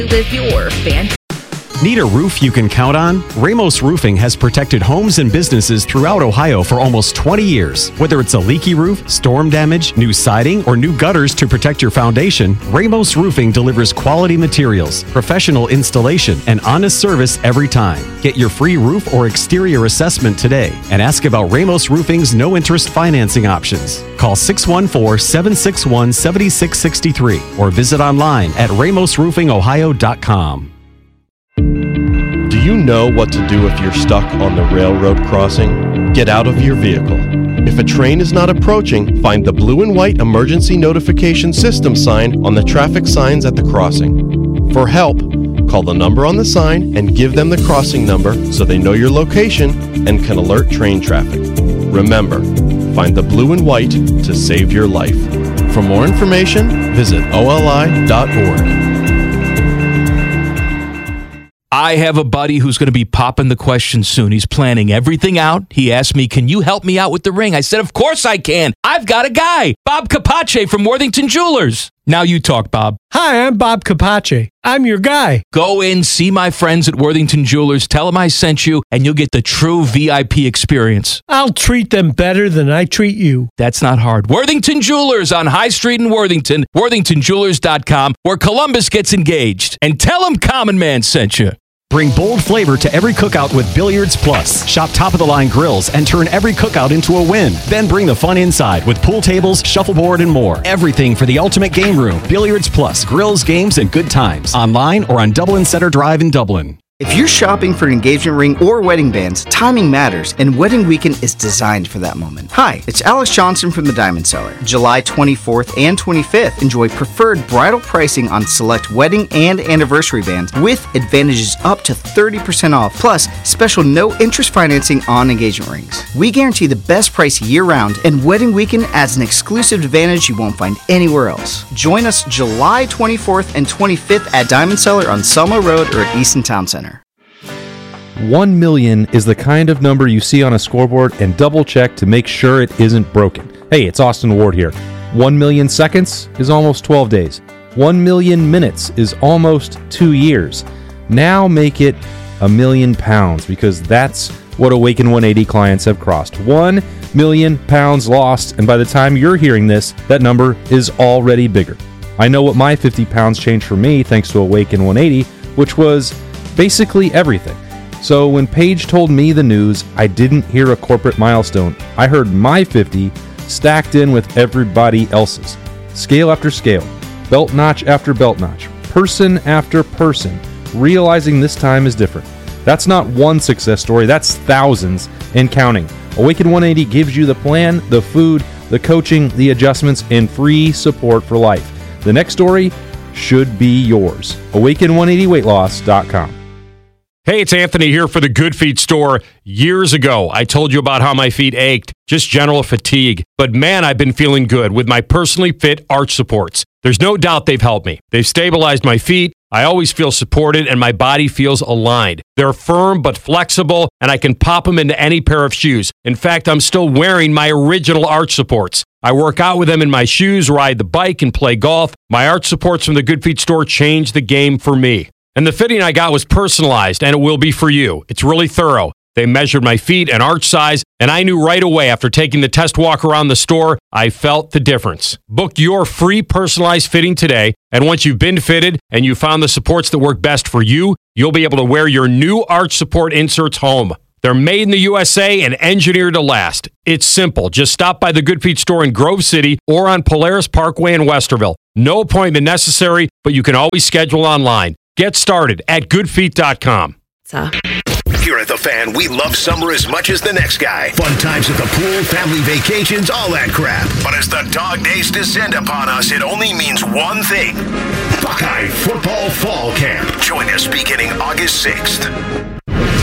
Live your fantasy. Need a roof you can count on? Ramos Roofing has protected homes and businesses throughout Ohio for almost 20 years. Whether it's a leaky roof, storm damage, new siding, or new gutters to protect your foundation, Ramos Roofing delivers quality materials, professional installation, and honest service every time. Get your free roof or exterior assessment today and ask about Ramos Roofing's no-interest financing options. Call 614-761-7663 or visit online at ramosroofingohio.com. Do you know what to do if you're stuck on the railroad crossing? Get out of your vehicle. If a train is not approaching, find the blue and white emergency notification system sign on the traffic signs at the crossing. For help, call the number on the sign and give them the crossing number so they know your location and can alert train traffic. Remember, find the blue and white to save your life. For more information, visit oli.org. I have a buddy who's going to be popping the question soon. He's planning everything out. He asked me, can you help me out with the ring? I said, of course I can. I've got a guy, Bob Capace from Worthington Jewelers. Now you talk, Bob. Hi, I'm Bob Capace. I'm your guy. Go in, see my friends at Worthington Jewelers, tell them I sent you, and you'll get the true VIP experience. I'll treat them better than I treat you. That's not hard. Worthington Jewelers on High Street in Worthington, worthingtonjewelers.com, where Columbus gets engaged. And tell them Common Man sent you. Bring bold flavor to every cookout with Billiards Plus. Shop top-of-the-line grills and turn every cookout into a win. Then bring the fun inside with pool tables, shuffleboard, and more. Everything for the ultimate game room. Billiards Plus. Grills, games, and good times. Online or on Dublin Center Drive in Dublin. If you're shopping for an engagement ring or wedding bands, timing matters, and Wedding Weekend is designed for that moment. Hi, it's Alex Johnson from the Diamond Cellar. July 24th and 25th, enjoy preferred bridal pricing on select wedding and anniversary bands with advantages up to 30% off, plus special no-interest financing on engagement rings. We guarantee the best price year-round, and Wedding Weekend adds an exclusive advantage you won't find anywhere else. Join us July 24th and 25th at Diamond Cellar on Selma Road or at Easton Town Center. 1 million is the kind of number you see on a scoreboard and double check to make sure it isn't broken. Hey, it's Austin Ward here. 1 million seconds is almost 12 days. 1 million minutes is almost 2 years. Now make it £1,000,000 because that's what Awaken 180 clients have crossed. 1 million pounds lost, and by the time you're hearing this, that number is already bigger. I know what my 50 pounds changed for me thanks to Awaken 180, which was basically everything. So when Paige told me the news, I didn't hear a corporate milestone. I heard my 50 stacked in with everybody else's. Scale after scale, belt notch after belt notch, person after person, realizing this time is different. That's not one success story, that's thousands and counting. Awaken 180 gives you the plan, the food, the coaching, the adjustments, and free support for life. The next story should be yours. Awaken180weightloss.com. Hey, it's Anthony here for the Good Feet store. Years ago, I told you about how my feet ached, just general fatigue. But man, I've been feeling good with my personally fit arch supports. There's no doubt they've helped me. They've stabilized my feet. I always feel supported and my body feels aligned. They're firm but flexible, and I can pop them into any pair of shoes. In fact, I'm still wearing my original arch supports. I work out with them in my shoes, ride the bike, and play golf. My arch supports from the Good Feet store changed the game for me. And the fitting I got was personalized, and it will be for you. It's really thorough. They measured my feet and arch size, and I knew right away after taking the test walk around the store, I felt the difference. Book your free personalized fitting today, and once you've been fitted and you found the supports that work best for you, you'll be able to wear your new arch support inserts home. They're made in the USA and engineered to last. It's simple. Just stop by the Good Feet store in Grove City or on Polaris Parkway in Westerville. No appointment necessary, but you can always schedule online. Get started at goodfeet.com. Here at The Fan, we love summer as much as the next guy. Fun times at the pool, family vacations, all that crap. But as the dog days descend upon us, it only means one thing. Buckeye Football Fall Camp. Join us beginning August 6th.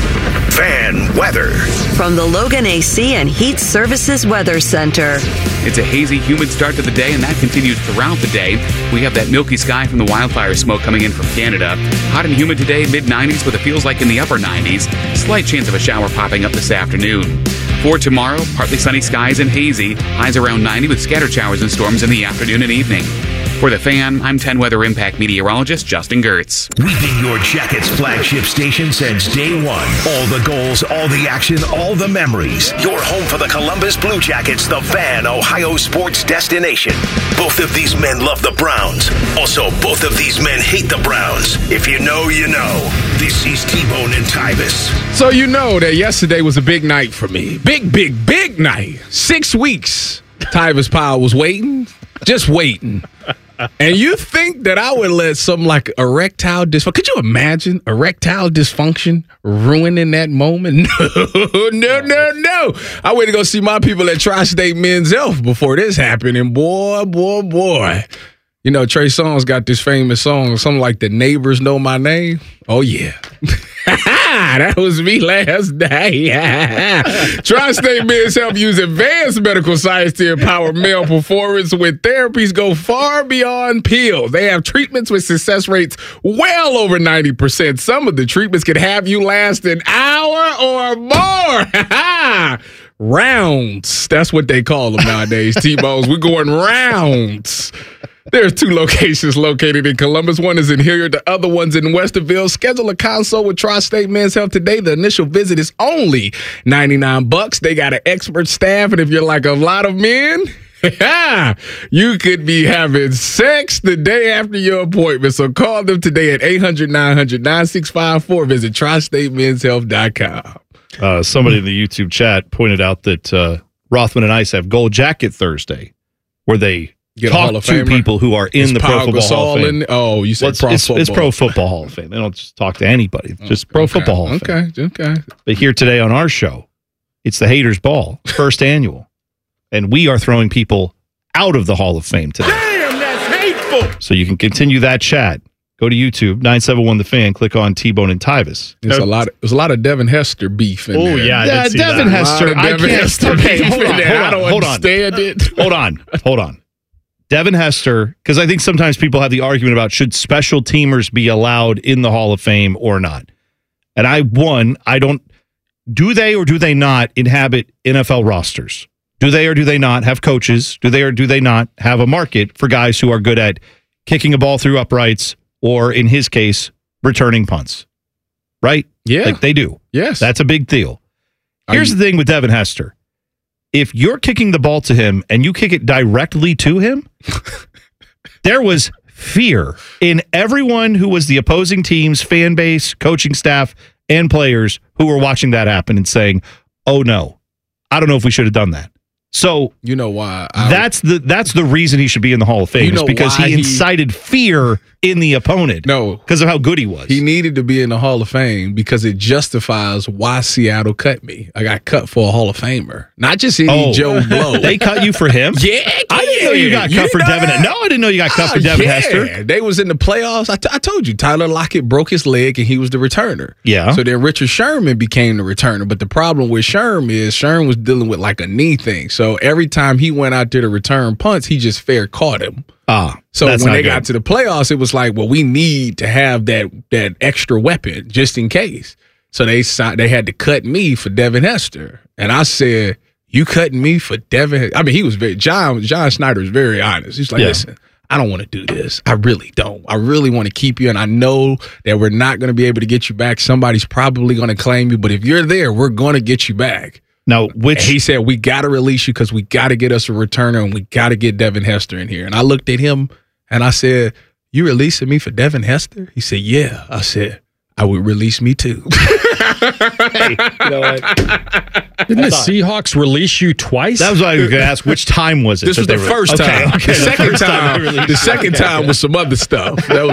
Fan weather. From the Logan AC and Heat Services Weather Center. It's a hazy, humid start to the day, and that continues throughout the day. We have that milky sky from the wildfire smoke coming in from Canada. Hot and humid today, mid-90s with a feels like in the upper 90s. Slight chance of a shower popping up this afternoon. For tomorrow, partly sunny skies and hazy. Highs around 90 with scattered showers and storms in the afternoon and evening. For The Fan, I'm 10 Weather Impact meteorologist Justin Gertz. We've been your Jackets flagship station since day one. All the goals, all the action, all the memories. Your home for the Columbus Blue Jackets, The Fan, Ohio sports destination. Both of these men love the Browns. Also, both of these men hate the Browns. If you know, you know. This is T-Bone and Tyvis. So you know that yesterday was a big night for me. Big night. 6 weeks. Tyvis Powell was waiting, just waiting. And you think that I would let something like erectile dysfunction, could you imagine erectile dysfunction ruining that moment? No. I went to go see my people at Tri-State Men's Health before this happened, and boy. You know, Trey Songz got this famous song, something like The Neighbors Know My Name. Oh, yeah. That was me last night. Tri-State Men's Health use advanced medical science to empower male performance with therapies go far beyond pills. They have treatments with success rates well over 90%. Some of the treatments can have you last an hour or more. Rounds. That's what they call them nowadays, T-Bones. We're going rounds. There's 2 locations located in Columbus. One is in Hilliard. The other one's in Westerville. Schedule a consult with Tri-State Men's Health today. The initial visit is only $99. They got an expert staff, and if you're like a lot of men, you could be having sex the day after your appointment. So call them today at 800-900-9654. Visit TriStateMen'sHealth.com. Somebody in the YouTube chat pointed out that Rothman and Ice have Gold Jacket Thursday, where they talk to people who are in the Pro Football Hall of Fame. You said Pro Football. It's Pro Football Hall of Fame. They don't just talk to anybody. It's just Pro Football Hall of Fame. Okay. But here today on our show, it's the Haters Ball, first annual. And we are throwing people out of the Hall of Fame today. Damn, that's hateful. So you can continue that chat. Go to YouTube, 971 The Fan, click on T-Bone and Tyvis. There's a lot of Devin Hester beef in there. Oh, yeah, I did see Devin that. Hester. Devin Hester beef in there. I don't understand it. Hold on. Devin Hester, because I think sometimes people have the argument about should special teamers be allowed in the Hall of Fame or not. And I don't, do they or do they not inhabit NFL rosters? Do they or do they not have coaches? Do they or do they not have a market for guys who are good at kicking a ball through uprights or, in his case, returning punts? Right? Yeah. Like they do. Yes. That's a big deal. Here's the thing with Devin Hester. If you're kicking the ball to him and you kick it directly to him, there was fear in everyone who was the opposing team's fan base, coaching staff, and players who were watching that happen and saying, oh, no, I don't know if we should have done that. So you know why? That's the reason he should be in the Hall of Fame, is because he incited fear in the opponent. No, because of how good he was. He needed to be in the Hall of Fame because it justifies why Seattle cut me. I got cut for a Hall of Famer, not just any Joe Blow. They cut you for him? Yeah, I didn't know you got cut for Devin. No, I didn't know you got cut for Devin Hester. They was in the playoffs. I told you, Tyler Lockett broke his leg and he was the returner. Yeah. So then Richard Sherman became the returner. But the problem with Sherman is Sherman was dealing with like a knee thing. So every time he went out there to return punts, he just fair caught him. So when they got to the playoffs, it was like, well, we need to have that extra weapon just in case. So they had to cut me for Devin Hester. And I said, you cutting me for Devin? I mean, he was John Snyder was very honest. He's like, listen, I don't want to do this. I really don't. I really want to keep you. And I know that we're not going to be able to get you back. Somebody's probably going to claim you. But if you're there, we're going to get you back. Now, he said, we got to release you because we got to get us a returner and we got to get Devin Hester in here. And I looked at him and I said, you releasing me for Devin Hester? He said, yeah. I said, I would release me too. Hey, you know what? Didn't the Seahawks release you twice? That was what I was going to ask. Which time was it? This was the first time. Okay. The second time was some other stuff.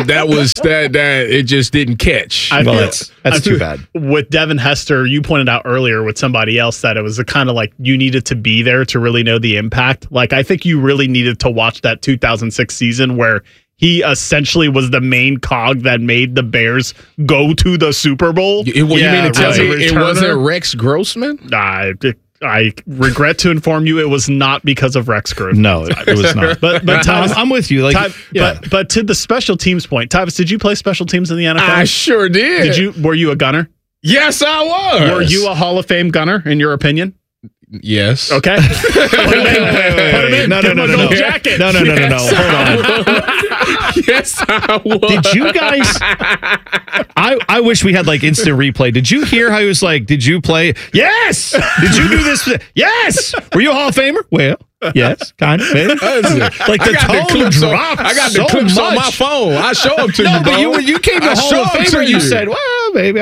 That it just didn't catch. That's too bad. With Devin Hester, you pointed out earlier with somebody else that it was a kind of like you needed to be there to really know the impact. Like I think you really needed to watch that 2006 season where he essentially was the main cog that made the Bears go to the Super Bowl. You mean to tell me it wasn't Rex Grossman? I regret to inform you it was not because of Rex Grossman. No, it was not. But Tyvis, I'm with you. But to the special teams point, Tyvis, did you play special teams in the NFL? I sure did. Were you a gunner? Yes, I was. Were you a Hall of Fame gunner, in your opinion? Yes. Okay. Put him in. No. Jacket. No. Hold on. Yes, I was. Did you guys? I wish we had like instant replay. Did you hear how he was like? Did you play? Yes. Did you do this? Yes. Were you a Hall of Famer? Well, yes, kind of. Maybe. Like the tone dropped. I got so the clips on my much. phone. I show them to No, you, bro. but you came to Hall of Famer. You said, "Well, maybe."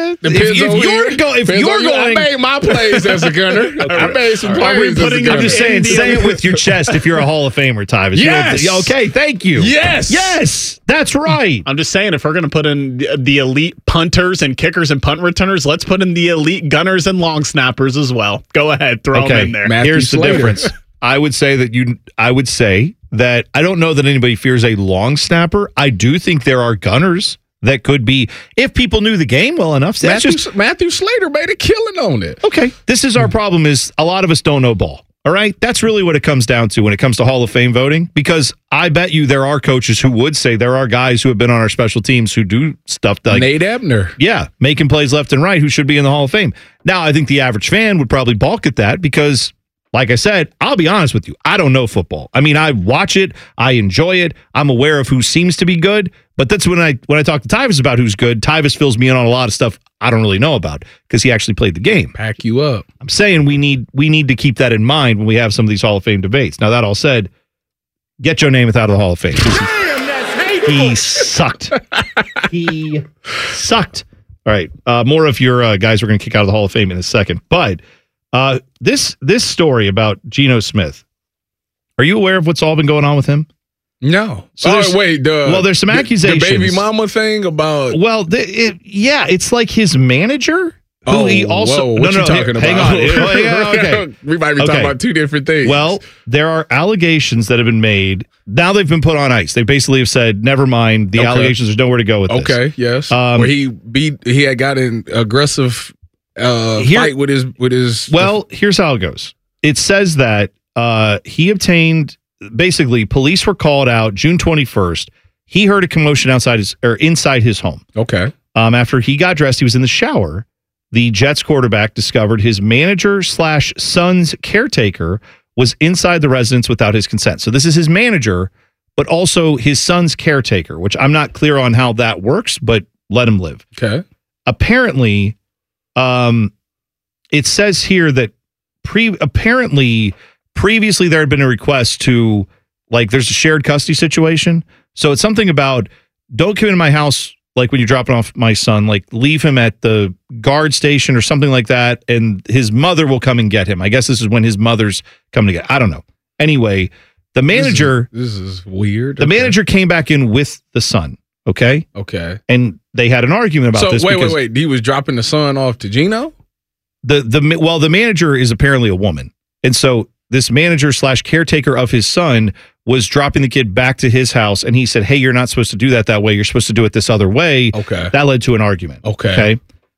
If you're going, I made my plays as a gunner. I made some plays. I'm just saying, say it with your chest. If you're a Hall of Famer, Tyvus. Yes. Okay. Thank you. Yes. That's right. I'm just saying, if we're going to put in the elite punters and kickers and punt returners, let's put in the elite gunners and long snappers as well. Go ahead, throw them in there. Here's the difference. I would say that I don't know that anybody fears a long snapper. I do think there are gunners that could be, if people knew the game well enough. Matthew Slater made a killing on it. Okay. This is our problem, is a lot of us don't know ball. All right? That's really what it comes down to when it comes to Hall of Fame voting, because I bet you there are coaches who would say there are guys who have been on our special teams who do stuff like Nate Ebner. Yeah, making plays left and right, who should be in the Hall of Fame. Now, I think the average fan would probably balk at that because, like I said, I'll be honest with you, I don't know football. I mean, I watch it, I enjoy it, I'm aware of who seems to be good, but that's when I talk to Tyvus about who's good, Tyvus fills me in on a lot of stuff I don't really know about because he actually played the game. Pack you up. I'm saying we need to keep that in mind when we have some of these Hall of Fame debates. Now, that all said, get Joe Namath out of the Hall of Fame. He sucked. He sucked. All right. More of your guys we're going to kick out of the Hall of Fame in a second. But this story about Geno Smith, are you aware of what's all been going on with him? No. So there's some accusations. The baby mama thing about. Well, it's like his manager. Who he also. What you talking about? Hang on. Okay. We might be talking about two different things. Well, there are allegations that have been made. Now they've been put on ice. They basically have said, never mind. The allegations, there's nowhere to go with this. Okay, yes. Where he had got an aggressive fight with his. Well, here's how it goes. It says that he obtained. Basically, police were called out June 21st. He heard a commotion inside his home. Okay. After he got dressed, he was in the shower. The Jets quarterback discovered his manager/son's caretaker was inside the residence without his consent. So this is his manager, but also his son's caretaker, which I'm not clear on how that works, but let him live. Okay. Apparently, it says here that previously there had been a request to, like, there's a shared custody situation. So it's something about, don't come into my house, like when you're dropping off my son, like leave him at the guard station or something like that, and his mother will come and get him. I guess this is when his mother's coming to get. I don't know. Anyway, the manager. This is weird. The manager came back in with the son. Okay. Okay. And they had an argument about this. Wait. He was dropping the son off to Geno? The manager is apparently a woman, and so this manager/caretaker of his son was dropping the kid back to his house, and he said, "Hey, you're not supposed to do that way. You're supposed to do it this other way." Okay. That led to an argument. Okay.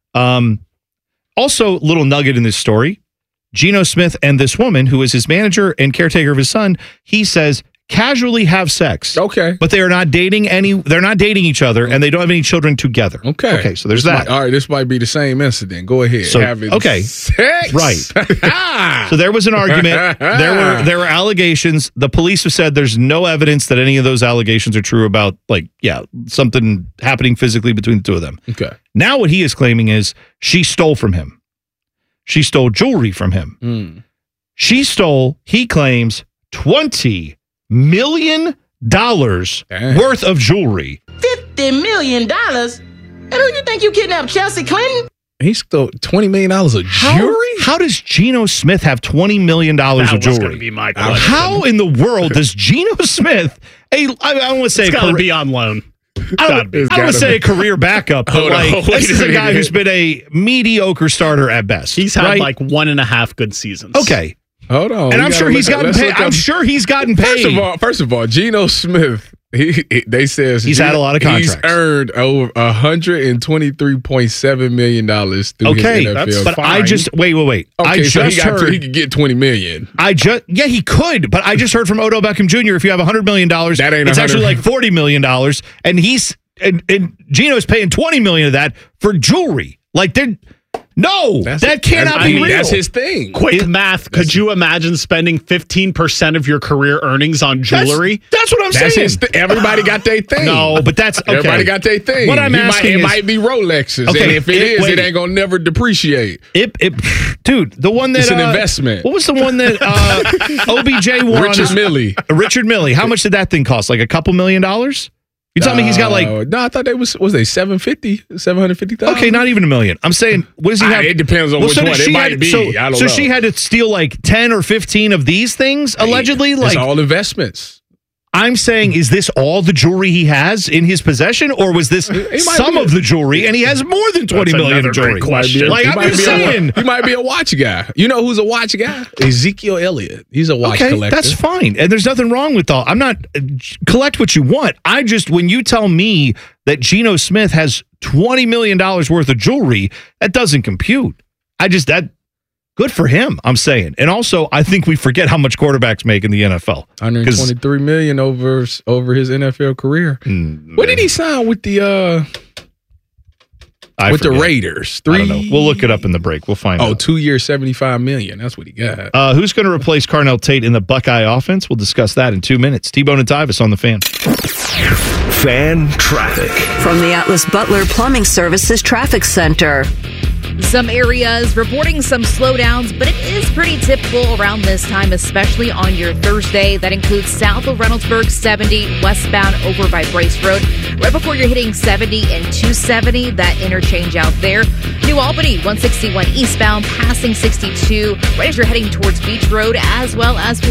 Also, little nugget in this story: Geno Smith and this woman, who is his manager and caretaker of his son, he says, casually have sex. Okay. But they are not dating they're not dating each other, and they don't have any children together. Okay. Okay, so there's that. All right, this might be the same incident. Go ahead. So, Sex. Right. So there was an argument. There were allegations. The police have said there's no evidence that any of those allegations are true about, something happening physically between the two of them. Okay. Now what he is claiming is she stole from him. She stole jewelry from him. She stole, he claims, $20 million worth of jewelry. $50 million? And who you think you kidnapped, Chelsea Clinton? He stole $20 million of jewelry? How does Geno Smith have $20 million of jewelry? Be my question. How in the world does Geno Smith, I don't want to say it's got to be on loan. I don't want to say a career backup, but this is a guy who's been a mediocre starter at best. He's had 1.5 good seasons. Okay. Hold on. And I'm sure he's gotten paid. I'm sure he's gotten paid. First of all, Geno Smith, they says he's had a lot of contracts. He's earned over $123.7 million through his NFL. But fine. I just wait. Okay, I just heard he could get $20 million. He could, but I just heard from Odell Beckham Jr. If you have $100 million, that ain't it's actually like $40 million, and he's and Geno's paying $20 million of that for jewelry. Like No, that cannot be real. That's his thing. Quick math. Could you imagine spending 15% of your career earnings on jewelry? That's what I'm saying. Everybody got their thing. No, but that's okay. Everybody got their thing. What I'm asking it might be Rolexes. Okay, and if it is, it ain't gonna never depreciate. Dude, the one that it's an investment. What was the one that OBJ wore? Richard Mille. Richard Mille. How much did that thing cost? Like a couple $1 million? You tell me he's got like no, I thought they was they 750,000. Okay, not even $1 million. I'm saying, what does he have? It depends on which one. It might be. I don't know. So she had to steal like 10 or 15 of these things allegedly. It's all investments. I'm saying, is this all the jewelry he has in his possession, or was this some of the jewelry, and he has more than 20 million of jewelry? Like I'm just saying, he might be a watch guy. You know who's a watch guy? Ezekiel Elliott. He's a watch collector. That's fine, and there's nothing wrong with all. I'm not collect what you want. I just when you tell me that Geno Smith has $20 million worth of jewelry, that doesn't compute. Good for him, I'm saying. And also, I think we forget how much quarterbacks make in the NFL. $123 million over his NFL career. What did he sign with the Raiders? I don't know. We'll look it up in the break. We'll find out. 2 years, $75 million. That's what he got. Who's going to replace Carnell Tate in the Buckeye offense? We'll discuss that in 2 minutes. T-Bone and Tyvis on the Fan. Fan traffic. From the Atlas Butler Plumbing Services Traffic Center. Some areas reporting some slowdowns, but it is pretty typical around this time, especially on your Thursday. That includes south of Reynoldsburg 70, westbound over by Brace Road. Right before you're hitting 70 and 270, that interchange out there. New Albany 161 eastbound, passing 62, right as you're heading towards Beach Road, as well as